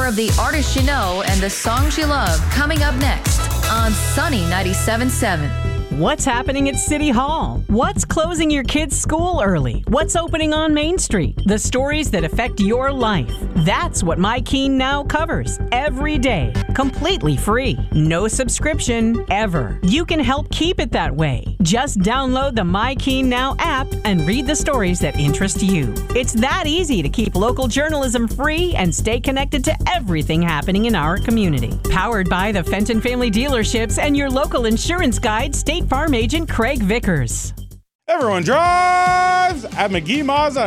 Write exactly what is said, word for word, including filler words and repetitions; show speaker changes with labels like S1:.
S1: of the artists you know and the songs you love coming up next on Sunny ninety-seven point seven.
S2: What's happening at City Hall? What's closing your kids' school early? What's opening on Main Street? The stories that affect your life. That's what My Keen Now covers every day, completely free. No subscription, ever. You can help keep it that way. Just download the My Keen Now app and read the stories that interest you. It's that easy to keep local journalism free and stay connected to everything happening in our community. Powered by the Fenton Family Dealerships and your local insurance guide, State Farm agent Craig Vickers.
S3: Everyone drives at McGee Mazda